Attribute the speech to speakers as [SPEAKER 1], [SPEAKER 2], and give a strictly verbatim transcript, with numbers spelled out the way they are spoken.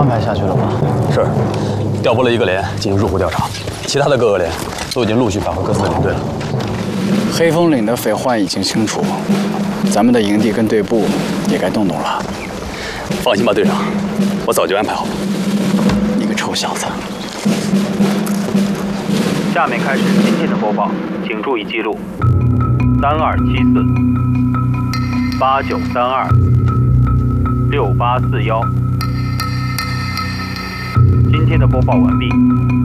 [SPEAKER 1] 安排下去了吗？
[SPEAKER 2] 是，调拨了一个连进行入户调查，其他的各个连都已经陆续返回各自的领队了。
[SPEAKER 3] 黑风岭的匪患已经清除，咱们的营地跟队部也该动动了。
[SPEAKER 2] 放心吧，队长，我早就安排好了。
[SPEAKER 3] 你个臭小子！
[SPEAKER 4] 下面开始今天的播报，请注意记录：三二七四八九三二六八四幺。今天的播报完毕。